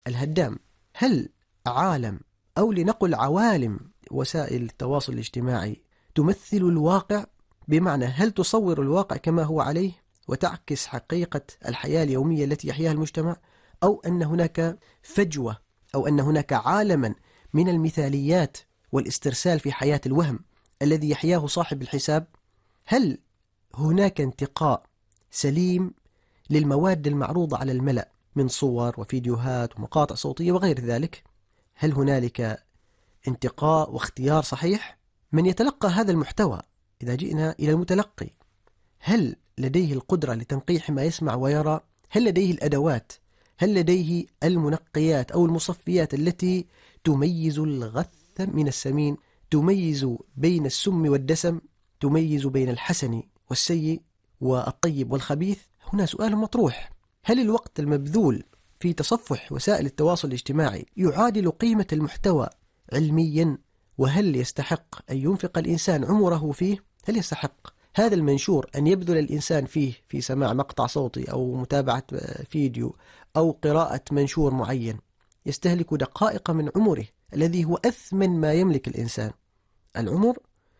الهدام، هل عالم أو لنقل عوالم وسائل التواصل الاجتماعي تمثل الواقع؟ بمعنى هل تصور الواقع كما هو عليه وتعكس حقيقة الحياة اليومية التي يحياها المجتمع، أو أن هناك فجوة أو أن هناك عالما من المثاليات والاسترسال في حياة الوهم الذي يحياه صاحب الحساب؟ هل هناك انتقاء سليم للمواد المعروضة على الملأ من صور وفيديوهات ومقاطع صوتية وغير ذلك؟ هل هنالك انتقاء واختيار صحيح؟ من يتلقى هذا المحتوى إذا جئنا إلى المتلقي، هل لديه القدرة لتنقيح ما يسمع ويرى؟ هل لديه الأدوات؟ هل لديه المنقيات أو المصفيات التي تميز الغث من السمين، تميز بين السم والدسم، تميز بين الحسن والسيء والطيب والخبيث؟ هنا سؤال مطروح. هل الوقت المبذول في تصفح وسائل التواصل الاجتماعي يعادل قيمة المحتوى علميا؟ وهل يستحق أن ينفق الإنسان عمره فيه؟ هل يستحق هذا المنشور أن يبذل الإنسان فيه في سماع مقطع صوتي أو متابعة فيديو أو قراءة منشور معين يستهلك دقائق من عمره الذي هو أثمن ما يملك الإنسان؟ العمر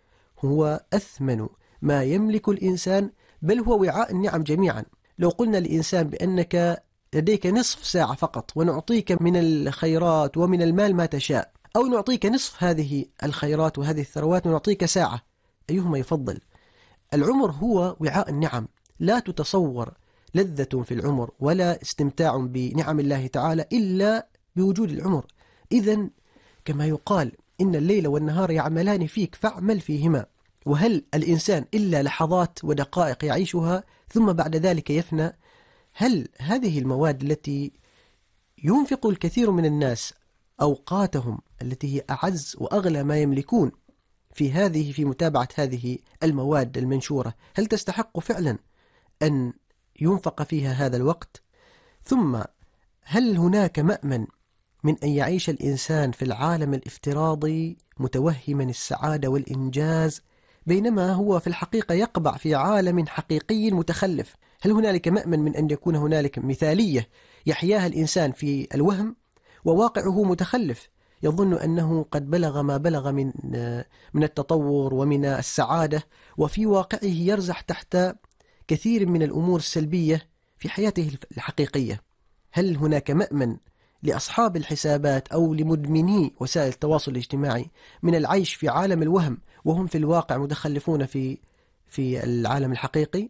هو أثمن ما يملك الإنسان، بل هو وعاء النعم جميعا. لو قلنا للإنسان بأنك لديك نصف ساعة فقط ونعطيك من الخيرات ومن المال ما تشاء، أو نعطيك نصف هذه الخيرات وهذه الثروات ونعطيك ساعة، أيهما يفضل؟ العمر هو وعاء النعم، لا تتصور لذة في العمر ولا استمتاع بنعم الله تعالى إلا بوجود العمر. إذن كما يقال إن الليل والنهار يعملان فيك فاعمل فيهما. وهل الإنسان إلا لحظات ودقائق يعيشها ثم بعد ذلك يفنى؟ هل هذه المواد التي ينفق الكثير من الناس أوقاتهم التي هي أعز وأغلى ما يملكون في متابعة هذه المواد المنشورة، هل تستحق فعلا أن ينفق فيها هذا الوقت؟ ثم هل هناك مأمن من أن يعيش الإنسان في العالم الافتراضي متوهما السعادة والإنجاز بينما هو في الحقيقة يقبع في عالم حقيقي متخلف؟ هل هنالك مأمن من أن يكون هنالك مثالية يحياها الإنسان في الوهم وواقعه متخلف، يظن أنه قد بلغ ما بلغ من التطور ومن السعادة، وفي واقعه يرزح تحت كثير من الأمور السلبية في حياته الحقيقية؟ هل هناك مأمن لأصحاب الحسابات أو لمدمني وسائل التواصل الاجتماعي من العيش في عالم الوهم وهم في الواقع متخلفون في العالم الحقيقي؟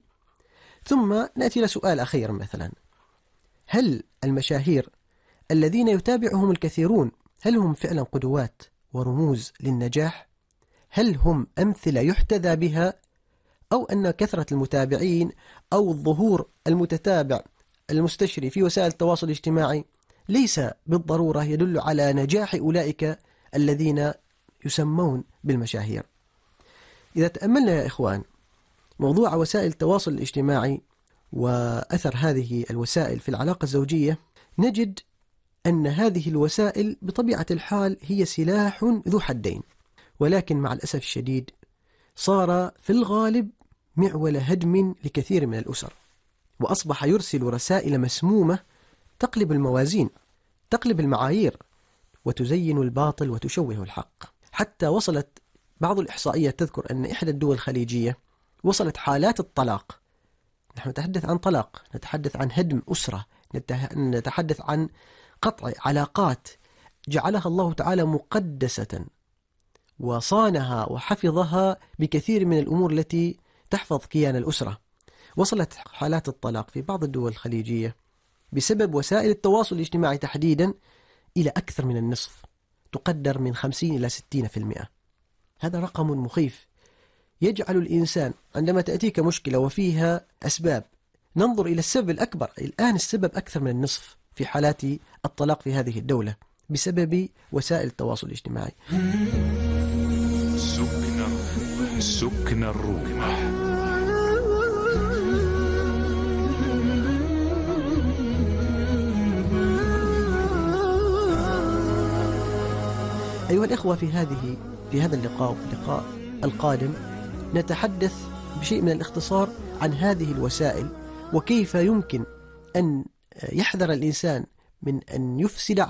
ثم نأتي إلى سؤال أخير، مثلا هل المشاهير الذين يتابعهم الكثيرون هل هم فعلا قدوات ورموز للنجاح؟ هل هم أمثلة يحتذى بها؟ أو أن كثرة المتابعين أو الظهور المتتابع المستشري في وسائل التواصل الاجتماعي ليس بالضرورة يدل على نجاح أولئك الذين يسمون بالمشاهير؟ إذا تأملنا يا إخوان موضوع وسائل التواصل الاجتماعي وأثر هذه الوسائل في العلاقة الزوجية، نجد أن هذه الوسائل بطبيعة الحال هي سلاح ذو حدين، ولكن مع الأسف الشديد صار في الغالب معول هدم لكثير من الأسر، وأصبح يرسل رسائل مسمومة تقلب الموازين، تقلب المعايير، وتزين الباطل وتشوه الحق. حتى وصلت بعض الإحصائيات تذكر أن إحدى الدول الخليجية وصلت حالات الطلاق، نحن نتحدث عن طلاق، نتحدث عن هدم أسرة، نتحدث عن قطع علاقات جعلها الله تعالى مقدسة وصانها وحفظها بكثير من الأمور التي تحفظ كيان الأسرة. وصلت حالات الطلاق في بعض الدول الخليجية بسبب وسائل التواصل الاجتماعي تحديدا إلى أكثر من النصف، تقدر من 50 إلى 60%. هذا رقم مخيف يجعل الإنسان عندما تأتيك مشكلة وفيها أسباب ننظر إلى السبب الأكبر. الآن السبب أكثر من النصف في حالات الطلاق في هذه الدولة بسبب وسائل التواصل الاجتماعي. سكن الروح. أيها الإخوة، في هذا اللقاء وفي اللقاء القادم نتحدث بشيء من الاختصار عن هذه الوسائل وكيف يمكن أن يحذر الإنسان من أن يفسد